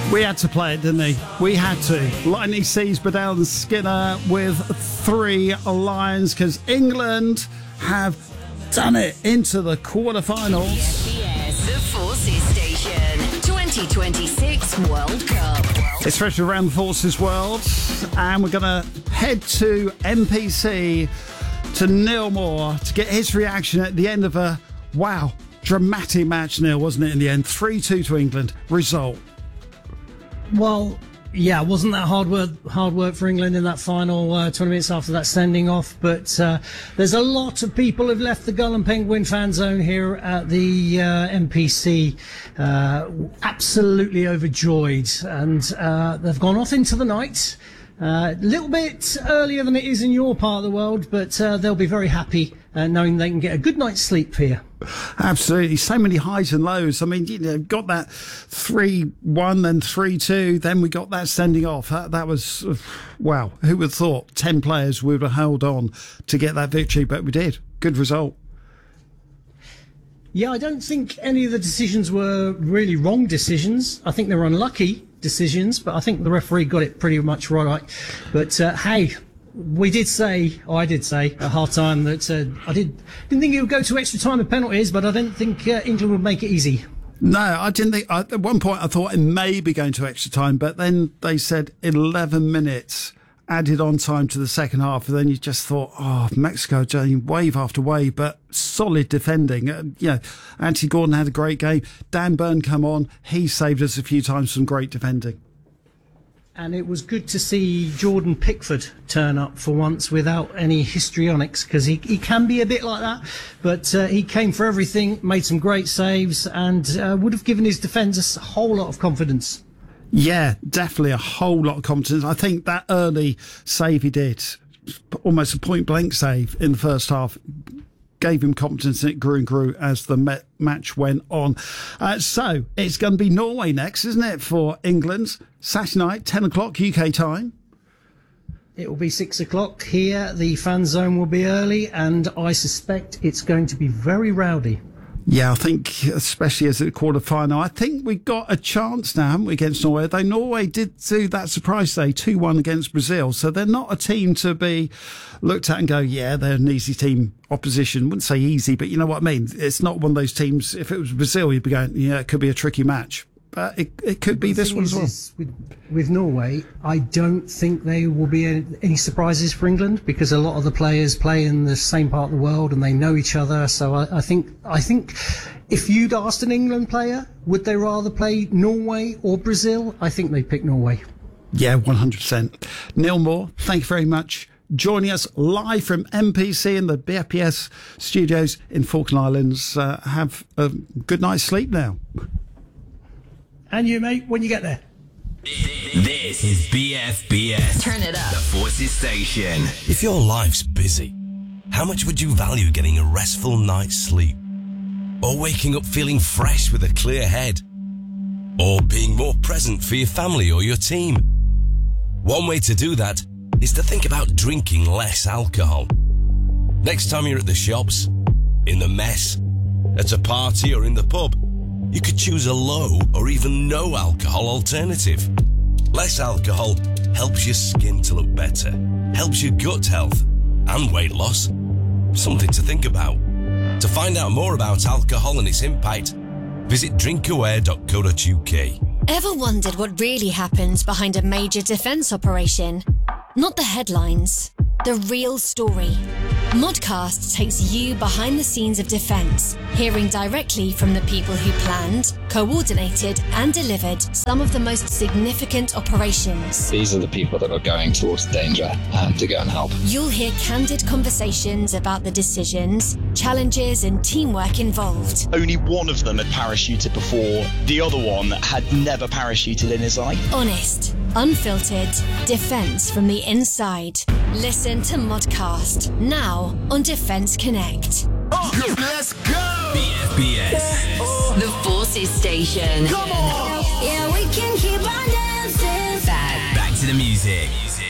We had to play it, didn't we? We had to. Lightning sees Bedell and Skinner with 3 lines because England have done it into the quarterfinals. Yes, the Forces Station 2026 World Cup. It's fresh around the Forces World, and we're going to head to MPC to Neil Moore to get his reaction at the end of a, dramatic match, Neil, wasn't it, in the end? 3-2 to England. Result. Well, yeah, wasn't that hard work for England in that final 20 minutes after that sending off? But there's a lot of people who've left the Gull and Penguin fan zone here at the MPC absolutely overjoyed, and they've gone off into the night. A little bit earlier than it is in your part of the world, but they'll be very happy knowing they can get a good night's sleep here. Absolutely. So many highs and lows. I mean, got that 3-1, then 3-2, then we got that sending off. That was, wow. Who would have thought 10 players would have held on to get that victory, but we did. Good result. Yeah, I don't think any of the decisions were really wrong decisions. I think they were unlucky decisions, but I think the referee got it pretty much right. But hey, I did say at half time that I didn't think it would go to extra time and penalties, but I didn't think England would make it easy. No, I didn't think. At one point, I thought it may be going to extra time, but then they said 11 minutes added on time to the second half, and then you just thought, Mexico doing wave after wave, but solid defending. Anthony Gordon had a great game. Dan Burn come on. He saved us a few times from great defending. And it was good to see Jordan Pickford turn up for once without any histrionics, because he can be a bit like that. But he came for everything, made some great saves, and would have given his defence a whole lot of confidence. Yeah, definitely a whole lot of confidence. I think that early save he did, almost a point-blank save in the first half, gave him confidence, and it grew and grew as the match went on. So it's going to be Norway next, isn't it, for England? Saturday night, 10 o'clock UK time. It will be 6 o'clock here. The fan zone will be early, and I suspect it's going to be very rowdy. Yeah, I think especially as a quarter-final, I think we got a chance now, haven't we, against Norway? Though Norway did do that surprise day, 2-1 against Brazil. So they're not a team to be looked at and go, yeah, they're an easy team. Opposition, wouldn't say easy, but you know what I mean? It's not one of those teams, if it was Brazil, you'd be going, yeah, it could be a tricky match. But it could be this one as well. With Norway, I don't think there will be any surprises for England, because a lot of the players play in the same part of the world and they know each other. So I think if you'd asked an England player, would they rather play Norway or Brazil? I think they'd pick Norway. Yeah, 100%. Neil Moore, thank you very much. Joining us live from MPC in the BFPS studios in Falkland Islands. Have a good night's sleep now. And you, mate, when you get there. This is BFBS. Turn it up. The Forces Station. If your life's busy, how much would you value getting a restful night's sleep? Or waking up feeling fresh with a clear head? Or being more present for your family or your team? One way to do that is to think about drinking less alcohol. Next time you're at the shops, in the mess, at a party or in the pub, you could choose a low or even no alcohol alternative. Less alcohol helps your skin to look better, helps your gut health and weight loss. Something to think about. To find out more about alcohol and its impact, visit drinkaware.co.uk. Ever wondered what really happens behind a major defence operation? Not the headlines, the real story. Modcast takes you behind the scenes of defence, hearing directly from the people who planned, coordinated and delivered some of the most significant operations. These are the people that are going towards danger to go and help. You'll hear candid conversations about the decisions, challenges and teamwork involved. Only one of them had parachuted before. The other one had never parachuted in his life. Honest, unfiltered, defence from the inside. Listen to Modcast, now on Defence Connect. Let's go! BFBS. The Forces Station. Come on! Yeah, we can keep on dancing. Back to the music.